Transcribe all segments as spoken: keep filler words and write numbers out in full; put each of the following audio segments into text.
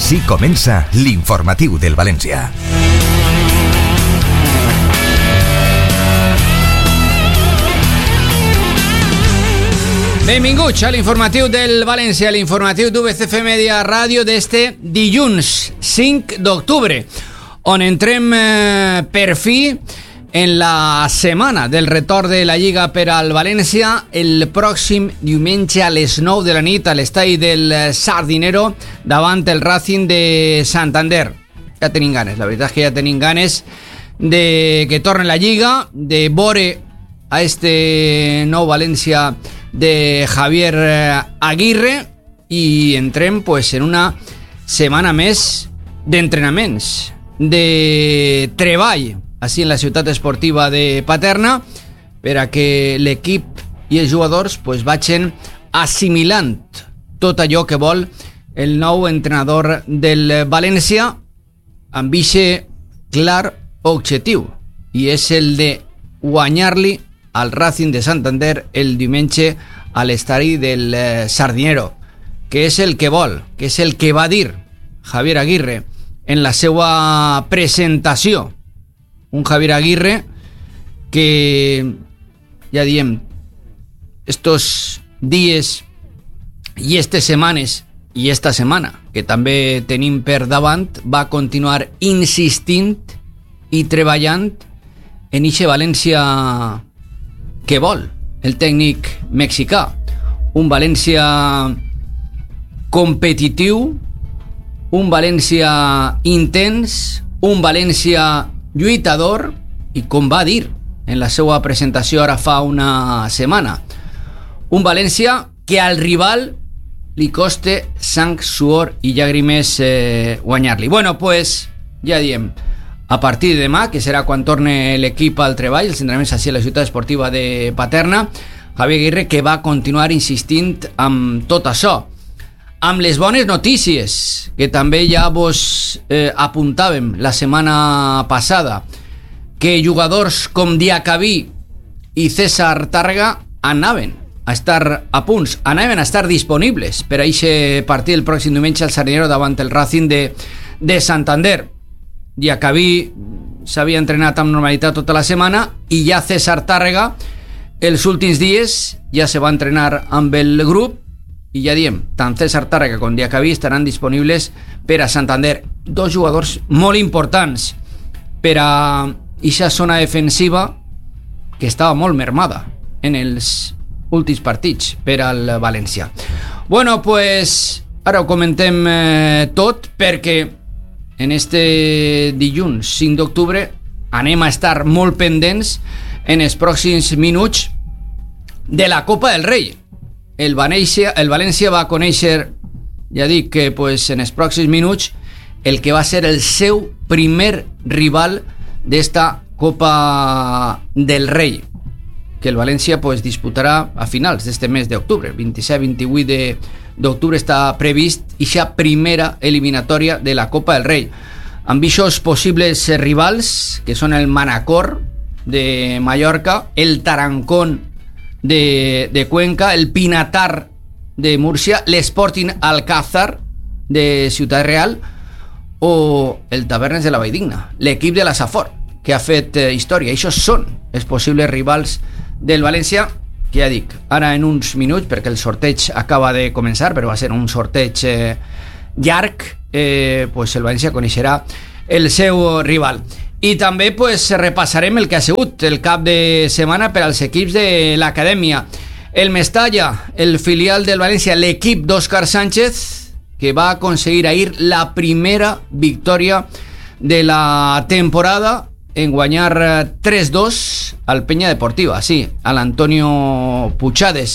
Així comença l'informatiu del València. Benvinguts a l'informatiu del València, l'informatiu d'U B C F Media Ràdio d'este dilluns cinc d'octubre, on entrem eh, per fi en la setmana del retorn de la Lliga per al València el pròxim diumenge a les nou de la nit a l'estadi del Sardinero davant el Racing de Santander. Ja tenim ganes, la veritat és que ja tenim ganes de que torni la Lliga, de veure a este nou València de Javier Aguirre, i entrem pues, en una setmana més d'entrenaments, de treball així en la ciutat esportiva de Paterna, per a que l'equip i els jugadors pues, vagin assimilant tot allò que vol el nou entrenador del València, amb aquest clar objectiu, i és el de guanyar-li al Racing de Santander el diumenge a l'estadi del Sardinero, que és el que vol, que és el que va dir Javier Aguirre en la seva presentació. Un Javier Aguirre que, ja diem, estos dies i estes setmanes i esta setmana que també tenim per davant, va continuar insistint i treballant en eixe València que vol el tècnic mexicà, un València competitiu, un València intens, un València lluitador, i com va dir en la seva presentació ara fa una setmana, un València que al rival li coste sang, suor i llàgrimes eh, guanyar-li. Bueno, pues, ja diem, a partir de demà, que serà quan torne l'equip al treball, els entrenaments així a la ciutat esportiva de Paterna, Javier Aguirre que va continuar insistint amb tot això, amb les bones notícies que també ja vos eh, apuntàvem la setmana passada, que jugadors com Diacabí i César Tàrrega anaven a estar a punts, anaven a estar disponibles per a aquest partit el pròxim diumenge al Sardinero davant el Racing de, de Santander. Diacabí s'havia entrenat amb normalitat tota la setmana, i ja César Tàrrega els últims dies ja se va entrenar amb el grup, i ja diem, tant César Tàrrega com Diacabí estaran disponibles per a Santander. Dos jugadors molt importants per a aquesta zona defensiva que estava molt mermada en els últims partits per al València. Bueno, pues ara ho comentem eh, tot, perquè en este dilluns cinc d'octubre anem a estar molt pendents en els pròxims minuts de la Copa del Rei. El València, el València va conèixer, ja dic que pues, en els pròxims minuts, el que va ser el seu primer rival d'esta Copa del Rei, que el València pues, disputarà a finals d'este mes d'octubre. vint-i-set vint-i-vuit d'octubre està previst aquesta primera eliminatòria de la Copa del Rei, amb aquests possibles rivals que són el Manacor de Mallorca, el Tarancón de, de Cuenca, el Pinatar de Múrcia, l'Sporting Alcázar de Ciutat Real o el Tavernes de la Valldigna, l'equip de la Safor, que ha fet eh, història. Aquests són els possibles rivals del València, que ja dic, ara en uns minuts, perquè el sorteig acaba de començar, però va ser un sorteig eh, llarg, eh, pues el València coneixerà el seu rival. I també pues, repassarem el que ha sigut el cap de setmana per als equips de l'acadèmia. El Mestalla, el filial del València, l'equip d'Òscar Sánchez, que va aconseguir ahir la primera victòria de la temporada en guanyar tres dos al Peña Deportiva, sí, a l'Antonio Puchades.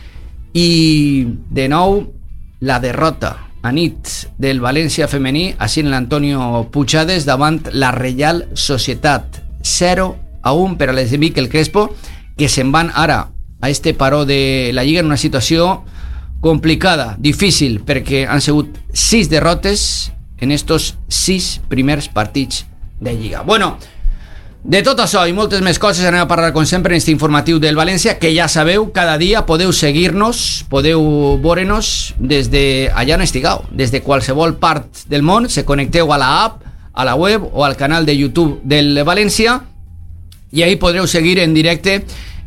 I de nou la derrota a nit del València femení així en l'Antonio Puchades davant la Reial Societat, zero a un per a les de Miquel Crespo, que se'n van ara a este paró de la Lliga en una situació complicada, difícil, perquè han sigut sis derrotes en estos sis primers partits de Lliga. Bueno, De tot això i moltes més coses anem a parlar com sempre en este informatiu del València, que ja sabeu, cada dia podeu seguir-nos, podeu veure-nos des de allà on estigueu, des de qualsevol part del món. Se connecteu a la app, a la web o al canal de YouTube del València i ahí podreu seguir en directe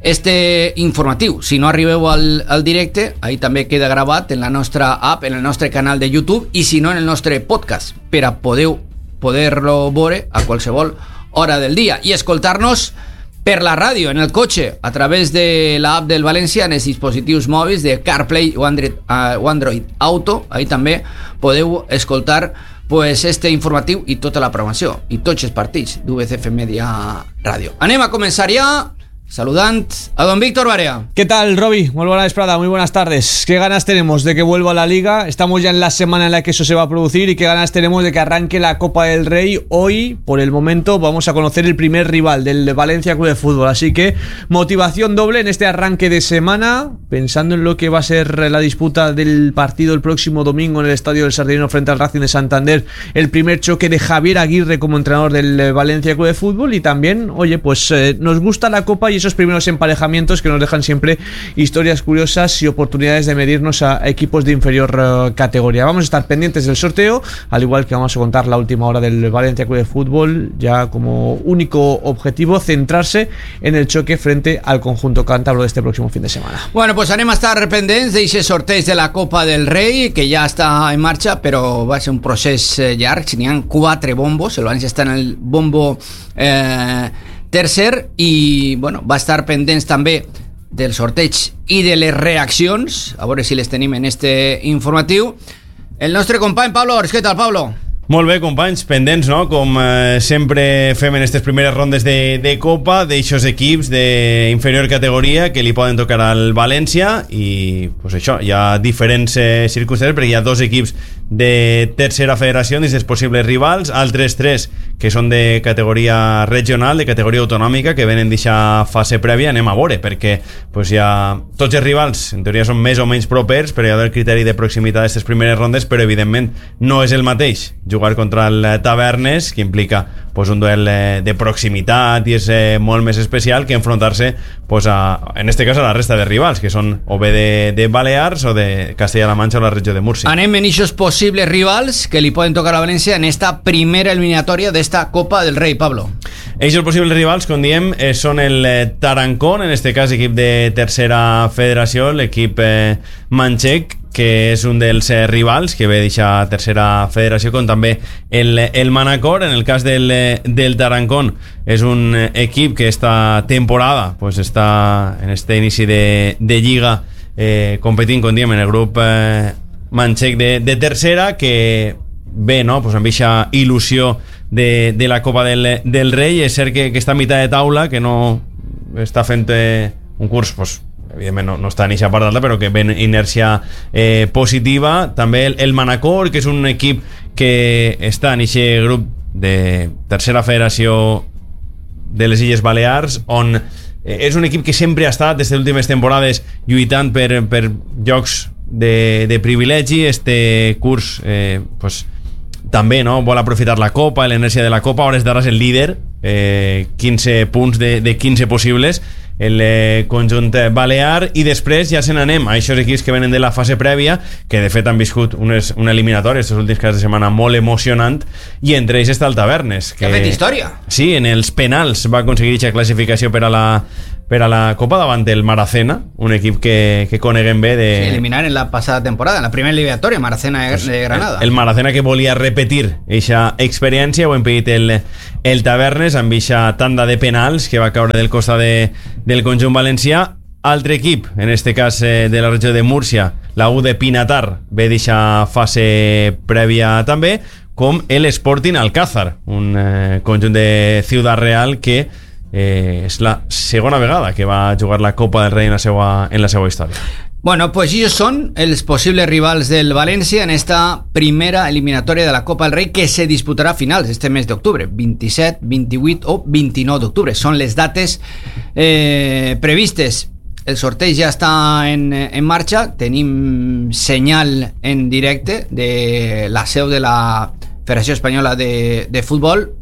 este informatiu. Si no arribeu al, al directe, ahí també queda gravat en la nostra app, en el nostre canal de YouTube, i si no en el nostre podcast, per a podeu poder-lo veure a qualsevol hora del dia i escoltar-nos per la ràdio, en el cotxe, a través de l'app del València, en els dispositius mòbils de CarPlay o Android, uh, o Android Auto. Ahí també podeu escoltar pues este informatiu i tota la programació i tots els partits d'U V C F Media Ràdio. Anem a començar ja saludant a don Víctor Barea. ¿Qué tal, Roby? Muy buena Esprada, muy buenas tardes. ¿Qué ganas tenemos de que vuelva a la Liga? Estamos ya en la semana en la que eso se va a producir y qué ganas tenemos de que arranque la Copa del Rey. Hoy, por el momento, vamos a conocer el primer rival del Valencia Club de Fútbol, así que motivación doble en este arranque de semana, pensando en lo que va a ser la disputa del partido el próximo domingo en el Estadio del Sardinero frente al Racing de Santander, el primer choque de Javier Aguirre como entrenador del Valencia Club de Fútbol, y también, oye, pues eh, nos gusta la Copa y esos primeros emparejamientos que nos dejan siempre historias curiosas y oportunidades de medirnos a equipos de inferior uh, categoría. Vamos a estar pendientes del sorteo, al igual que vamos a contar la última hora del Valencia Club de Fútbol, ya como único objetivo centrarse en el choque frente al conjunto cántabro de este próximo fin de semana. Bueno, pues anem a estar pendents d'aquest sorteig de la Copa del Rei, que ja està en marxa, però va ser un procés llarg. N'hi ha quatre bombos, el València està en el bombo eh, tercer i bueno, va estar pendents també del sorteig i de les reaccions, a veure si les tenim en este informatiu. El nostre company Pablo Ors. Què tal, Pablo? Molt bé, companys, pendents, no? Com eh, sempre fem en aquestes primeres rondes de, de Copa, d'eixos equips d'inferior categoria que li poden tocar al València, i pues això, hi ha diferents eh, circumstàncies, perquè hi ha dos equips de tercera federació dins dels possibles rivals, altres tres que són de categoria regional, de categoria autonòmica, que venen d'aquesta fase prèvia. Anem a veure, perquè pues, ja, tots els rivals en teoria són més o menys propers, però hi ha el criteri de proximitat d'aquestes primeres rondes, però evidentment no és el mateix jugar contra el Tavernes, que implica pues, un duel eh, de proximitat i és eh, molt més especial que enfrontar-se pues, a, en este cas a la resta de rivals, que són o bé de, de Balears o de Castella-La Manxa o la regió de Múrcia. Anem en eixos possibles rivals que li poden tocar a València en esta primera eliminatòria d'esta Copa del Rei, Pablo. Eixos possibles rivals, com diem, eh, són el eh, Tarancón, en este cas equip de tercera federació, l'equip eh, manxec, que és un dels eh, rivals que ve d'aquesta tercera federació, com també el, el Manacor. En el cas del, del Tarancón, és un equip que esta temporada pues, està en este inici de, de lliga eh, competint, com diem, en el grup eh, manxec de, de tercera, que ve no? pues amb aquesta il·lusió de, de la Copa del, del Rei. És cert que, que està a mitjà de taula, que no està fent eh, un curs pues, evidentment no, no està en aquesta part d'alta, però que ven inèrcia eh, positiva. També el, el Manacor, que és un equip que està en aquest grup de tercera federació de les Illes Balears, on eh, és un equip que sempre ha estat des de les últimes temporades lluitant per, per llocs de, de privilegi. Este curs eh, pues, també no? vol aprofitar la Copa, la inèrcia de la Copa. Ara és d'ara el líder, eh, quinze punts de, de quinze possibles, el eh, conjunt balear, i després ja se n'anem a aquests equips que venen de la fase prèvia, que de fet han viscut unes, una eliminatòria aquests últims caps de setmana molt emocionant, i entre ells està el Tavernes, que ha fet història. Sí, en els penals va aconseguir aquesta classificació per a la per a la Copa davant el Maracena, un equip que, que coneguem bé de... Sí, eliminar en la passada temporada, en la primera eliminatòria, Maracena de, de Granada. El, el Maracena que volia repetir aquesta experiència, ho ha impedit el, el Tavernes amb aquesta tanda de penals que va caure del costat de, del conjunt valencià. Altre equip, en este cas eh, de la regió de Múrcia, la U de Pinatar, ve d'aquesta fase prèvia també, com el Sporting Alcázar, un eh, conjunt de Ciudad Real que Eh, és la segona vegada que va jugar la Copa del Rei en la seva, en la seva història. Bueno, pues ellos són els possibles rivals del València en esta primera eliminatòria de la Copa del Rei, que se disputarà a finals este mes d'octubre, vint-i-set, vint-i-vuit o vint-i-nou d'octubre. Són les dates eh, previstes. El sorteig ja està en, en marxa. Tenim senyal en directe de la seu de la Federació Espanyola de, de Futbol.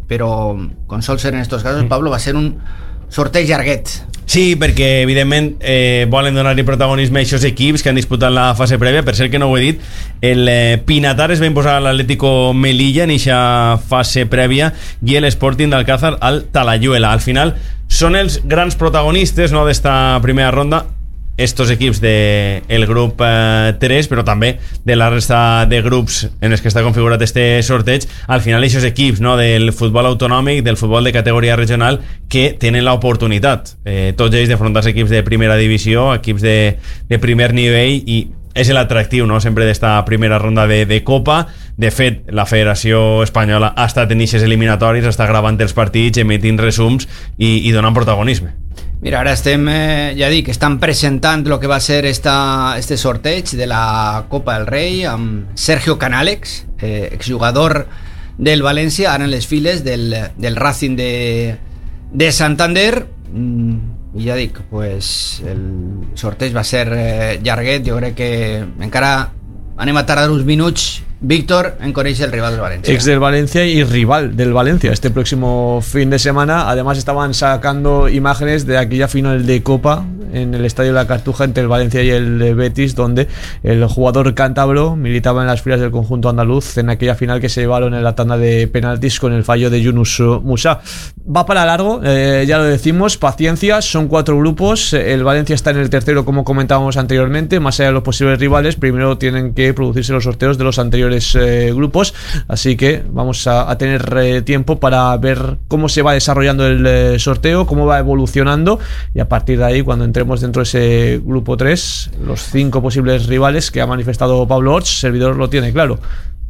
pero con sol ser en estos casos, Pablo, va a ser un sorteig llarguet. Sí, perquè evidentment eh, volen donar-li protagonisme a aquests equips que han disputat la fase prèvia. Per cert, que no ho he dit, el eh, Pinatar es va imposar a l'Atlético Melilla en aquesta fase prèvia i el Sporting d'Alcázar al Talayuela. Al final són els grans protagonistes, no, d'esta primera ronda, estos equips del de grup eh, tres, però també de la resta de grups en els que està configurat este sorteig. Al final, aquests equips, no, del futbol autonòmic, del futbol de categoria regional, que tenen l'oportunitat, eh, tots ells, d'afrontar-se equips de primera divisió, equips de, de primer nivell, i és l'atractiu, no?, sempre d'esta primera ronda de, de Copa. De fet, la Federació Espanyola ha estat en eixes eliminatoris, està gravant els partits, emitint resums i, i donant protagonisme. Mira, ara estem, eh, ja dic, estan presentant el que va ser esta, este sorteig de la Copa del Rei amb Sergio Canalex, eh, exjugador del València, ara en les files del, del Racing de, de Santander. Mm, I ja dic, pues, el sorteig va ser eh, llarguet. Jo crec que encara anem a tardar uns minuts, Víctor, en conèixer el rival del Valencia. Ex del Valencia y rival del Valencia este próximo fin de semana. Además estaban sacando imágenes de aquella final de Copa en el Estadio La Cartuja entre el Valencia y el Betis, donde el jugador cántabro militaba en las filas del conjunto andaluz en aquella final que se llevaron en la tanda de penaltis con el fallo de Yunus Musa. Va para largo, eh, ya lo decimos, paciencia, son cuatro grupos, el Valencia está en el tercero, como comentábamos anteriormente. Más allá de los posibles rivales, primero tienen que producirse los sorteos de los anteriores Eh, grupos, así que vamos a, a tener eh, tiempo para ver cómo se va desarrollando el eh, sorteo, cómo va evolucionando, y a partir de ahí, cuando entremos dentro de ese grupo tres, los cinco posibles rivales que ha manifestado Pablo Orts, servidor lo tiene claro: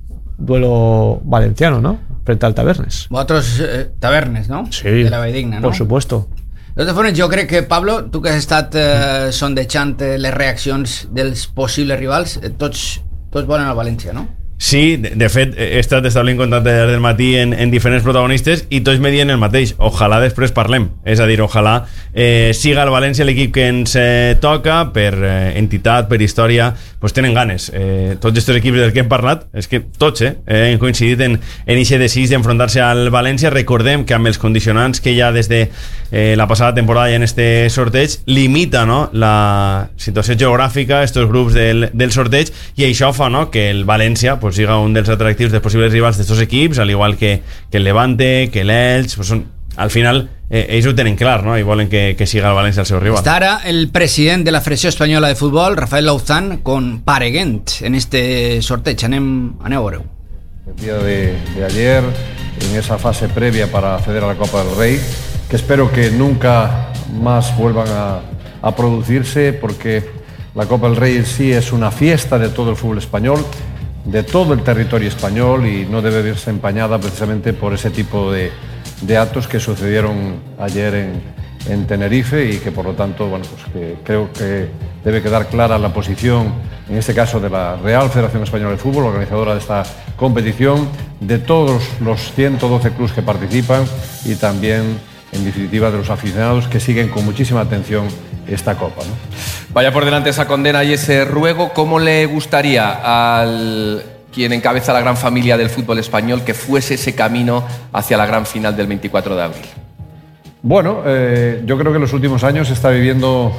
duelo valenciano, ¿no?, frente al Tabernes. Vosotros, eh, Tabernes, ¿no? Sí, de la Valldigna, ¿no? Por supuesto. De totes formes, jo crec que, Pablo, tu que has estat eh, sondejant les reaccions dels possibles rivals, eh, tots, tots volen el València, no? Sí, de, de fet, he estat establint contacte des del matí en, en diferents protagonistes i tots me diuen el mateix: ojalà després parlem. És a dir, ojalà eh, siga el València l'equip que ens eh, toca, per eh, entitat, per història, pues tenen ganes. Eh, tots aquests equips dels que hem parlat, és que tots eh, hem coincidit en en eixe desig d'enfrontar-se al València. Recordem que amb els condicionants que hi ha des de eh, la passada temporada i en este sorteig, limita, no?, la situació geogràfica, estos grups del, del sorteig, i això fa, no?, que el València pues siga un dels atractius dels possibles rivals d'estos equips, al igual que, que el Levante, que l'Elx. Pues son, al final eh, ells ho tenen clar, no?, i volen que, que siga el València el seu rival. Està ara el president de la Federació Espanyola de Futbol, Rafael Lauzán, compareguent en este sorteig. Anem, aneu a veure-ho. El día de, de ayer, en esa fase previa para acceder a la Copa del Rey, que espero que nunca más vuelvan a, a producirse, porque la Copa del Rey en sí es una fiesta de todo el fútbol español, de todo el territorio español, y no debe verse empañada precisamente por ese tipo de, de actos que sucedieron ayer en, en Tenerife, y que por lo tanto, bueno, pues que creo que debe quedar clara la posición, en este caso de la Real Federación Española de Fútbol, organizadora de esta competición, de todos los ciento doce clubes que participan, y también, en definitiva, de los aficionados que siguen con muchísima atención esta Copa, ¿no? Vaya por delante esa condena y ese ruego. ¿Cómo le gustaría al quien encabeza la gran familia del fútbol español que fuese ese camino hacia la gran final del veinticuatro de abril? Bueno, eh, yo creo que en los últimos años se está viviendo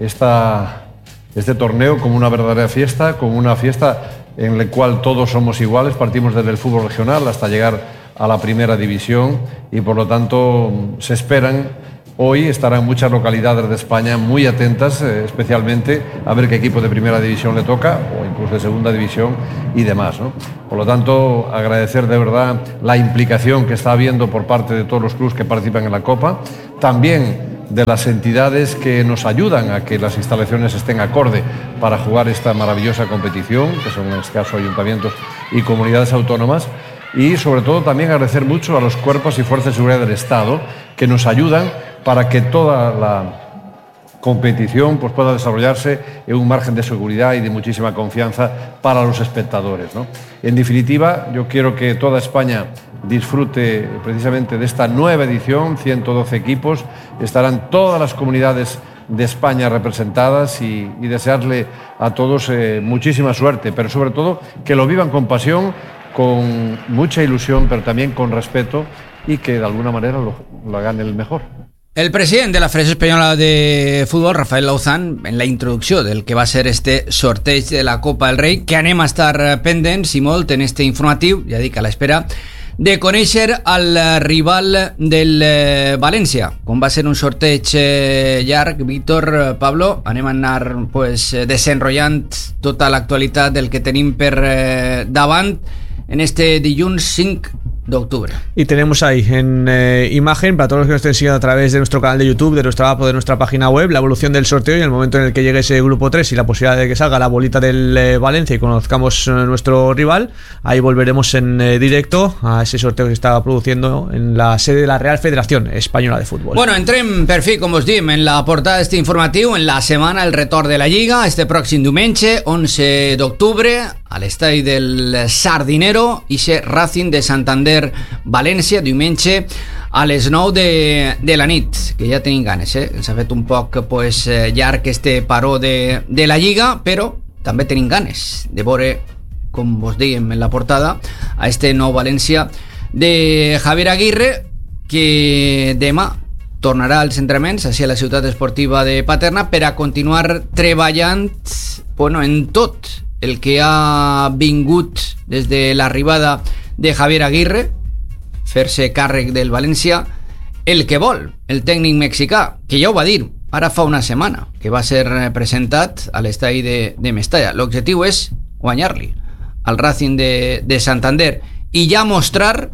esta, este torneo como una verdadera fiesta, como una fiesta en la cual todos somos iguales, partimos desde el fútbol regional hasta llegar a la primera división, y por lo tanto se esperan. Hoy estarán muchas localidades de España muy atentas, eh, especialmente a ver qué equipo de primera división le toca, o incluso de segunda división y demás, ¿no? Por lo tanto, agradecer de verdad la implicación que está habiendo por parte de todos los clubes que participan en la Copa, también de las entidades que nos ayudan a que las instalaciones estén acorde para jugar esta maravillosa competición, que son en este caso ayuntamientos y comunidades autónomas, y sobre todo también agradecer mucho a los cuerpos y fuerzas de seguridad del Estado que nos ayudan para que toda la competición pues, pueda desarrollarse en un margen de seguridad y de muchísima confianza para los espectadores, ¿no? En definitiva, yo quiero que toda España disfrute precisamente de esta nueva edición, ciento doce equipos, estarán todas las comunidades de España representadas, y, y desearle a todos eh, muchísima suerte, pero sobre todo que lo vivan con pasión, con mucha ilusión, pero también con respeto, y que de alguna manera lo, lo hagan el mejor. El president de la Federació Espanyola de Futbol, Rafael Lauzán, en la introducció del que va ser este sorteig de la Copa del Rei, que anem a estar pendents i molt en este informatiu, ja dic, a l'espera de conèixer el rival del València. Com va ser un sorteig llarg, Víctor, Pablo, anem a anar pues, desenrotllant tota l'actualitat del que tenim per davant en este dilluns cinc de octubre. Y tenemos ahí en eh, imagen, para todos los que nos estén siguiendo a través de nuestro canal de YouTube, de nuestra app o de nuestra página web, la evolución del sorteo y el momento en el que llegue ese grupo tres y la posibilidad de que salga la bolita del eh, Valencia y conozcamos eh, nuestro rival. Ahí volveremos en eh, directo a ese sorteo que se estaba produciendo en la sede de la Real Federación Española de Fútbol. Bueno, entrem per fi, com us diem, en la portada d'este informatiu, en la setmana el retorn de la Lliga, este pròxim diumenge, onze d'octubre, a l'estadi del Sardinero, i se Racing de Santander València, diumenge a les nou de, de la nit, que ja tenim ganes, eh? S'ha fet un poc pues, llarg este paró de, de la Lliga, però també tenim ganes de veure, com vos dèiem en la portada, a este nou València de Javier Aguirre, que demà tornarà als entrenaments hacia la ciutat esportiva de Paterna per a continuar treballant bueno, en tot el que ha vingut des de l'arribada de Javier Aguirre, fer-se càrrec del València, el que vol, el tècnic mexicà, que ja ho va dir ara fa una setmana, que va ser presentat a l'estadi de, de Mestalla. L'objectiu és guanyar-li al Racing de, de Santander y ya mostrar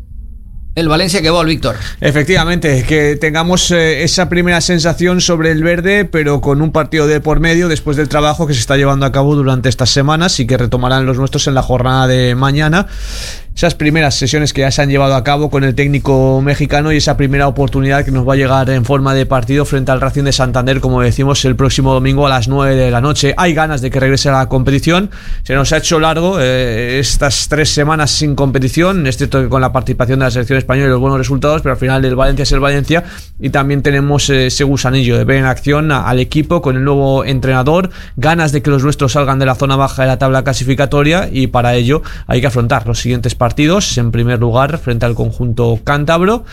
el Valencia que vol, Víctor. Efectivamente, que tengamos eh, esa primera sensación sobre el verde, pero con un partido de por medio después del trabajo que se está llevando a cabo durante estas semanas y que retomarán los nuestros en la jornada de mañana. Esas primeras sesiones que ya se han llevado a cabo con el técnico mexicano y esa primera oportunidad que nos va a llegar en forma de partido frente al Racing de Santander, como decimos, el próximo domingo a las nueve de la noche. Hay ganas de que regrese a la competición. Se nos ha hecho largo eh, estas tres semanas sin competición, es cierto que con la participación de la selección española y los buenos resultados, pero al final el Valencia es el Valencia y también tenemos eh, ese gusanillo de ver en acción a, al equipo con el nuevo entrenador, ganas de que los nuestros salgan de la zona baja de la tabla clasificatoria y para ello hay que afrontar los siguientes partidos. Partidos, en primer lugar frente al conjunto cántabro,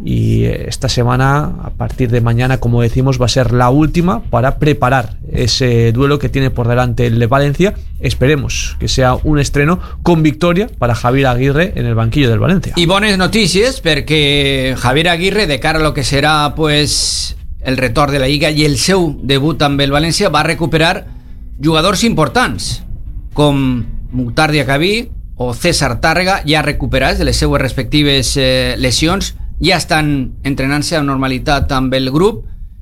y esta semana a partir de mañana, como decimos, va a ser la última para preparar ese duelo que tiene por delante el Valencia. Esperemos que sea un estreno con victoria para Javier Aguirre en el banquillo del Valencia. Y bones notícies perquè Javier Aguirre, de cara a lo que serà pues, el retorn de la Lliga i el seu debut amb el València, va recuperar jugadors importants com Mukhtar Diakhaby o César Tàrrega, ja recuperats de les seues respectives eh, lesions, ja estan entrenant-se amb normalitat amb el grup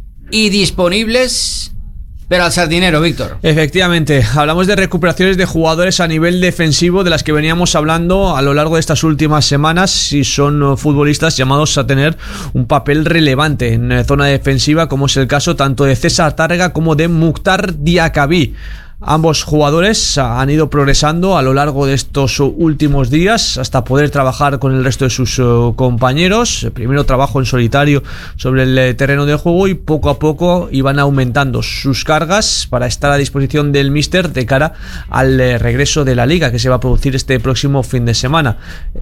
y disponibles para el Sardinero, Víctor. Efectivamente, hablamos de recuperaciones de jugadores a nivel defensivo de las que veníamos hablando a lo largo de estas últimas semanas y son futbolistas llamados a tener un papel relevante en zona defensiva, como es el caso tanto de César Tàrrega como de Mukhtar Diakhaby. Ambos jugadores han ido progresando a lo largo de estos últimos días hasta poder trabajar con el resto de sus compañeros. Primero trabajo en solitario sobre el terreno de juego y poco a poco iban aumentando sus cargas para estar a disposición del míster de cara al regreso de la Liga que se va a producir este próximo fin de semana.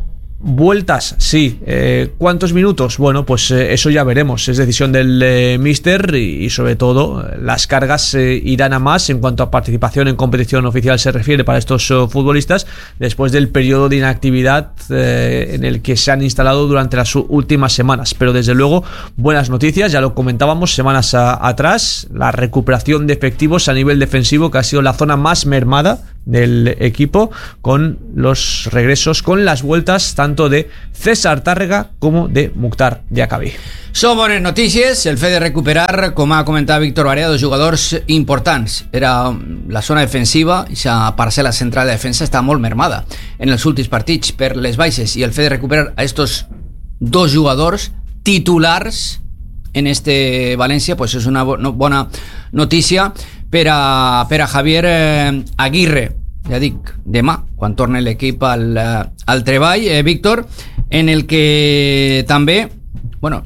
Vueltas, sí. Eh, ¿Cuántos minutos? Bueno, pues eh, eso ya veremos. Es decisión del eh, míster y, y sobre todo las cargas eh, irán a más en cuanto a participación en competición oficial se refiere para estos uh, futbolistas después del periodo de inactividad eh, en el que se han instalado durante las últimas semanas. Pero desde luego buenas noticias, ya lo comentábamos semanas a, atrás, la recuperación de efectivos a nivel defensivo que ha sido la zona más mermada del equipo con los regresos, con las vueltas tanto de César Tàrrega como de Mukhtar Diakhaby. Són bones notícies el fet de recuperar, com ha comentat Víctor Barea, dos jugadors importants. Era la zona defensiva i la parcel·la central de defensa està molt mermada en els últims partits per les baixes i el fet de recuperar a estos dos jugadors titulars en este València pues és una bona notícia per a, per a Javier eh, Aguirre, ja dic, demà, quan torni l'equip al, al treball, eh, Víctor, en el que també, bueno,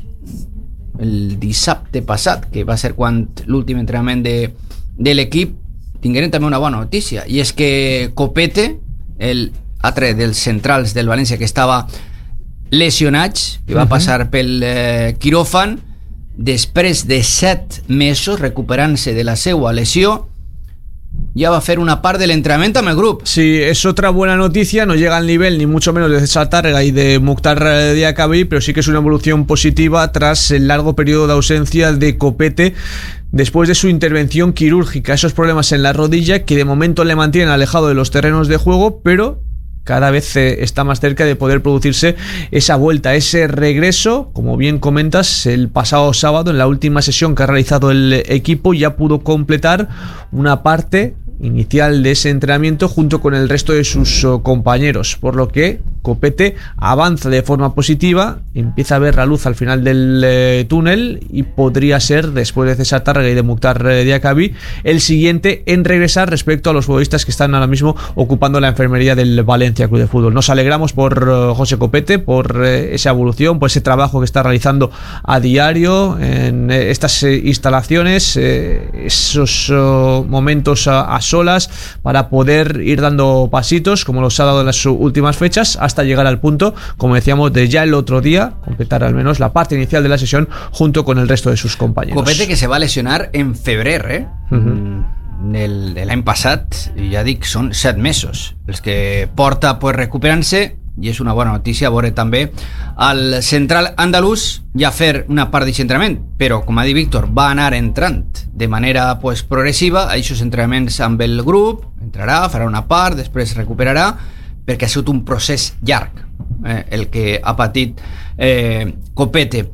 el dissabte passat, que va ser quan l'últim entrenament de, de l'equip, tingueren també una bona notícia, i és que Copete, el altre dels centrals del València que estava lesionats, que va uh-huh. passar pel eh, quiròfan després de set mesos recuperant-se de la seva lesió. Ya va a hacer una parte del entrenamiento amb el grupo. Sí, es otra buena noticia. No llega al nivel ni mucho menos de César Tárrega y de Mukhtar Diakabi, pero sí que es una evolución positiva tras el largo periodo de ausencia de Copete después de su intervención quirúrgica. Esos problemas en la rodilla que de momento le mantienen alejado de los terrenos de juego, pero cada vez está más cerca de poder producirse esa vuelta, ese regreso. Como bien comentas, el pasado sábado, en la última sesión que ha realizado el equipo, ya pudo completar una parte inicial de ese entrenamiento junto con el resto de sus compañeros, por lo que Copete avanza de forma positiva, empieza a ver la luz al final del eh, túnel y podría ser, después de César Tárrega y de Mukhtar Diakabi, el siguiente en regresar respecto a los futbolistas que están ahora mismo ocupando la enfermería del Valencia Club de Fútbol. Nos alegramos por uh, José Copete, por eh, esa evolución, por ese trabajo que está realizando a diario en eh, estas eh, instalaciones, eh, esos uh, momentos a, a solas para poder ir dando pasitos como los ha dado en las últimas fechas hasta llegar al punto, como decíamos, de ya el otro día completar al menos la parte inicial de la sesión junto con el resto de sus compañeros. Copete que se va a lesionar en febrer, eh? Uh-huh. Del, de l'any passat, ja dic, són set mesos els que porta pues, recuperant-se, i és una bona notícia veure també al central andalús ja fer una part d'aquest entrenament, però com ha dit Víctor, va anar entrant de manera pues, progressiva a aquests entrenaments amb el grup, entrarà, farà una part, després recuperarà, perquè ha sigut un procés llarg eh, el que ha patit eh, Copete.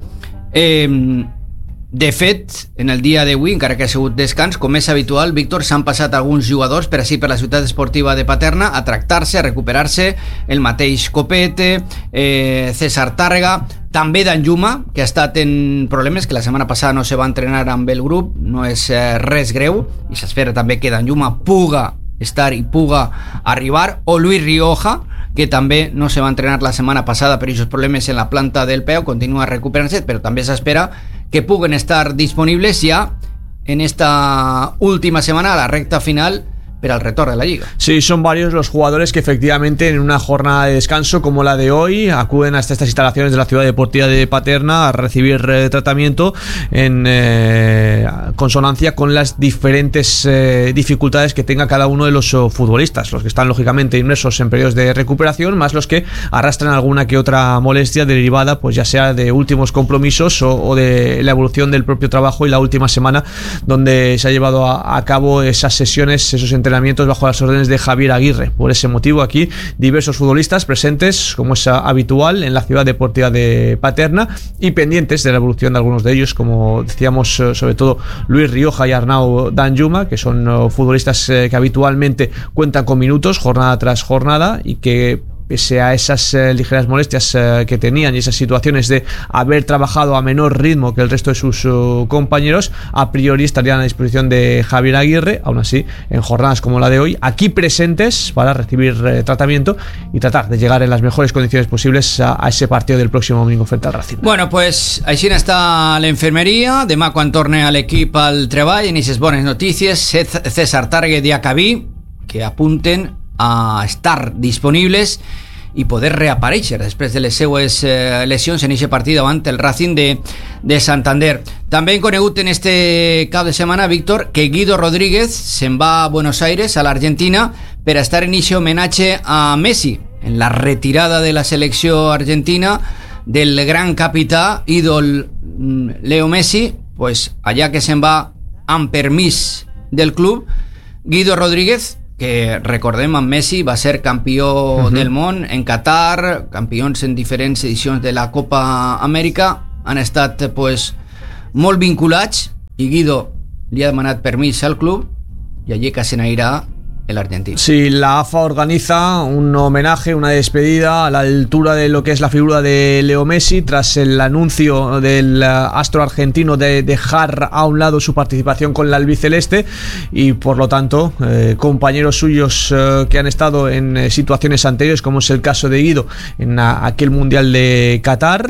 Eh, de fet, en el dia d'avui, encara que ha sigut descans, com és habitual, Víctor, s'han passat alguns jugadors per així per la ciutat esportiva de Paterna a tractar-se, a recuperar-se, el mateix Copete, eh, César Tárrega, també Danjuma, que ha estat en problemes, que la setmana passada no se va entrenar amb el grup, no és eh, res greu, i s'espera també que Danjuma puga estar i puga arribar, o Luis Rioja, que també no se va entrenar la setmana passada per aquests problemes en la planta del peu, continua recuperant-se, però també s'espera que puguen estar disponibles ya en esta última semana, a la recta final, pero al retorno de la Liga. Sí, son varios los jugadores que efectivamente en una jornada de descanso como la de hoy acuden hasta estas instalaciones de la Ciudad Deportiva de Paterna a recibir eh, tratamiento en eh, consonancia con las diferentes eh, dificultades que tenga cada uno de los oh, futbolistas, los que están lógicamente inmersos en periodos de recuperación, más los que arrastran alguna que otra molestia derivada, pues ya sea de últimos compromisos o, o de la evolución del propio trabajo y la última semana donde se ha llevado a, a cabo esas sesiones, esos entrenamientos bajo las órdenes de Javier Aguirre. Por ese motivo aquí diversos futbolistas presentes, como es habitual en la Ciudad Deportiva de Paterna, y pendientes de la evolución de algunos de ellos, como decíamos, sobre todo Luis Rioja y Arnau Danjuma, que son futbolistas que habitualmente cuentan con minutos jornada tras jornada y que, pese a esas eh, ligeras molestias eh, que tenían y esas situaciones de haber trabajado a menor ritmo que el resto de sus uh, compañeros, a priori estarían a disposición de Javier Aguirre, aún así en jornadas como la de hoy, aquí presentes para recibir eh, tratamiento y tratar de llegar en las mejores condiciones posibles a, a ese partido del próximo domingo frente al Racing. Bueno, pues així està l'enfermeria. Demà, quan torne a l'equip al treball, en aquestes bones notícies, César Tárrega i Diakabi, que apunten a estar disponibles i poder reaparèixer després de les seues eh, lesions en aquest partit davant el Racing de, de Santander. També hem conegut en este cap de setmana, Víctor, que Guido Rodríguez se'n va a Buenos Aires, a l'Argentina, per a estar en aquest homenatge a Messi, en la retirada de la selecció argentina del gran capità, ídol Leo Messi. Pues allà que se'n va amb permís del club, Guido Rodríguez, que recordem, amb Messi va ser campió uh-huh. del món en Qatar, campions en diferents edicions de la Copa Amèrica, han estat pues, molt vinculats, i Guido li ha demanat permís al club i allí que se n'anirà el argentino. Sí, la A F A organiza un homenaje, una despedida a la altura de lo que es la figura de Leo Messi tras el anuncio del astro argentino de dejar a un lado su participación con la albiceleste, y por lo tanto eh, compañeros suyos eh, que han estado en eh, situaciones anteriores, como es el caso de Guido en a, aquel Mundial de Qatar,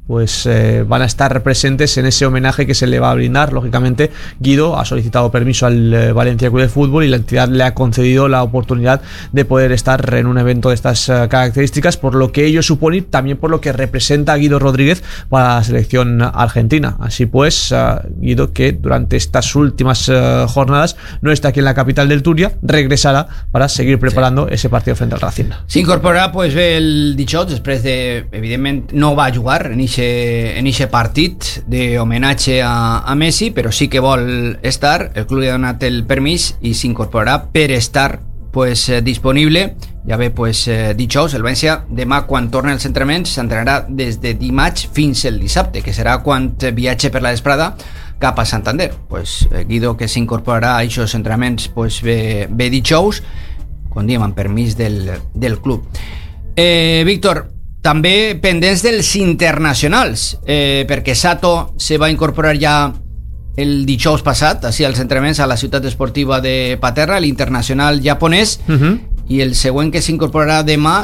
pues eh, van a estar presentes en ese homenaje que se le va a brindar. Lógicamente, Guido ha solicitado permiso al eh, Valencia Club de Fútbol y la entidad le ha concedido la oportunidad de poder estar en un evento de estas uh, características, por lo que ello supone y también por lo que representa a Guido Rodríguez para la selección argentina. Así pues, uh, Guido, que durante estas últimas uh, jornadas no está aquí en la capital del Túria, regresará para seguir preparando sí. ese partido frente al Racing. S'incorporarà pues, el dijous, després de, evidentment, no va jugar en ese, en ese partit d'homenatge a, a Messi, però sí que vol estar. El club li ha donat el permís i s'incorporarà per estar pues, eh, disponible. Ja ve pues, eh, dijous, el València demà quan torni als entrenaments s'entrenarà des de dimarts fins el dissabte, que serà quan viatge per la vesprada cap a Santander. Pues, eh, Guido, que s'incorporarà a aquests entrenaments, pues, ve, ve dijous, com diem, amb permís del, del club. Eh, Víctor, també pendents dels internacionals, eh, perquè Sato se va incorporar ja el dijous passat, així als entrenaments a la ciutat esportiva de Paterna, l'internacional japonès, uh-huh. i el següent que s'incorporarà demà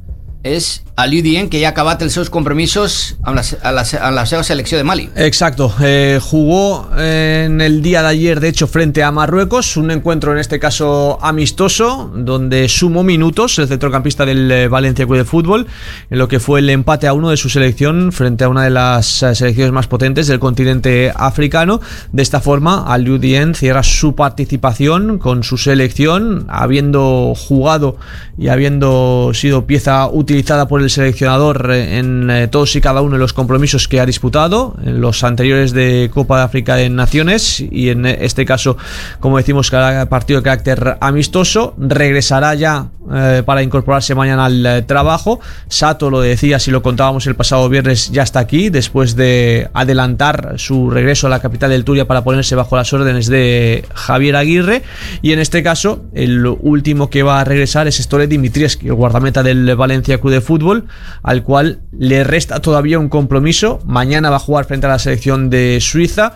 és Aliou Dieng, que ya ha acabat els seus compromisos amb la, a la, a la seva selección de Mali. Exacto, eh, jugó en el día de ayer, de hecho, frente a Marruecos, un encuentro en este caso amistoso, donde sumó minutos el centrocampista del Valencia Club de Fútbol, en lo que fue el empate a uno de su selección frente a una de las selecciones más potentes del continente africano. De esta forma, Aliou Dieng cierra su participación con su selección, habiendo jugado y habiendo sido pieza utilizada por el seleccionador en eh, todos y cada uno de los compromisos que ha disputado, en los anteriores de Copa de África de Naciones y en este caso, como decimos, cada partido de carácter amistoso. Regresará ya eh, para incorporarse mañana al eh, trabajo. Sato, lo decía, si lo contábamos el pasado viernes, ya está aquí después de adelantar su regreso a la capital del Túria para ponerse bajo las órdenes de Javier Aguirre, y en este caso el último que va a regresar es Stolet Dimitrievski, el guardameta del Valencia Club de Fútbol, al cual le resta todavía un compromiso. Mañana va a jugar frente a la selección de Suiza.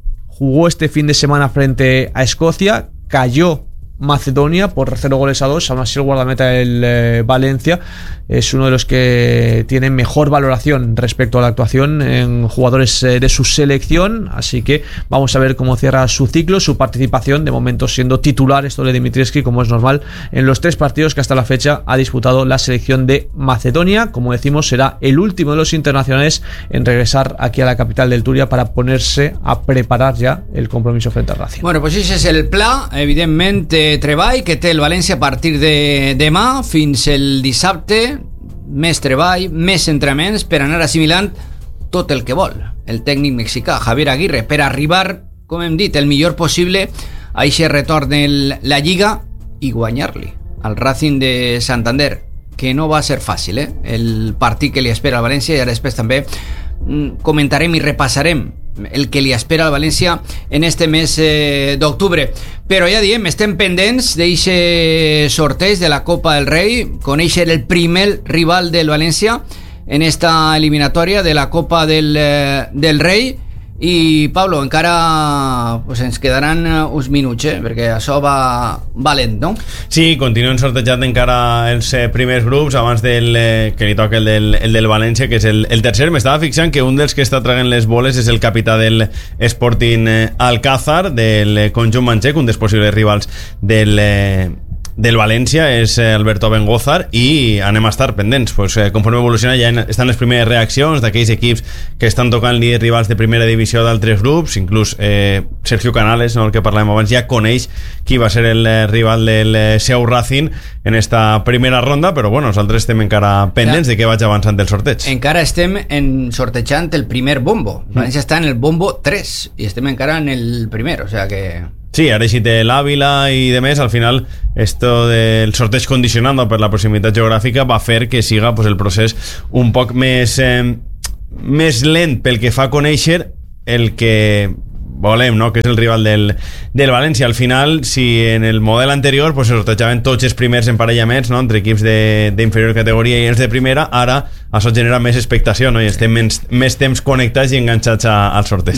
Jugó este fin de semana frente a Escocia, cayó Macedonia por cero goles a dos. Aún así, el guardameta del eh, Valencia es uno de los que tiene mejor valoración respecto a la actuación en jugadores eh, de su selección, así que vamos a ver cómo cierra su ciclo, su participación, de momento siendo titular esto de Dimitrievski, como es normal, en los tres partidos que hasta la fecha ha disputado la selección de Macedonia. Como decimos, será el último de los internacionales en regresar aquí a la capital del Túria para ponerse a preparar ya el compromiso frente al Racing. Bueno, pues ese es el pla, evidentment, treball que té el València a partir de demà fins el dissabte. Més treball, més entrenaments per anar assimilant tot el que vol el tècnic mexicà Javier Aguirre per arribar, com hem dit, el millor possible a aquest retorn en la Lliga i guanyar-li al Racing de Santander, que no va ser fàcil, eh? El partit que li espera al València, i ara després també comentarem i repassarem el que li espera al València en este mes eh, d'octubre. Però ja diem, estem pendents d'aquest sorteig de la Copa del Rei, conèixer el primer rival del València en esta eliminatòria de la Copa del, eh, del Rei. I Pablo, encara pues, ens quedaran uns minuts, eh? Perquè això va, va lent, no? Sí, continuen sortejant encara els eh, primers grups abans del, eh, que li toca el del, el del València, que és el, el tercer. M'estava fixant que un dels que està traient les boles és el capità del Sporting eh, Alcázar, del eh, conjunt manxec, un dels possibles rivals del... Eh, del València, és Alberto Bengózar, i anem a estar pendents, pues, eh, conforme evoluciona ja estan les primeres reaccions d'aquells equips que estan tocant líders rivals de primera divisió d'altres grups. Inclús eh, Sergio Canales, no, el que parlàvem abans, ja coneix qui va ser el eh, rival del eh, seu Racing en esta primera ronda, però bueno, nosaltres estem encara pendents ja de què vaig avançant el sorteig. Encara estem en sortejant el primer bombo. València mm. està en el bombo tres i estem encara en el primer, o sea que... Sí, ara si té l'Àvila i de més, al final esto del sorteig condicionant per la proximitat geogràfica va fer que siga pues, el procés un poc més eh, més lent pel que fa a conèixer el que volem, no? Que és el rival del, del València. Al final, si en el model anterior pues, se sortejaven tots els primers emparellaments, no? Entre equips d'inferior categoria i els de primera, ara això genera més expectació, no? I estem més, més temps connectats i enganxats a, al sorteig.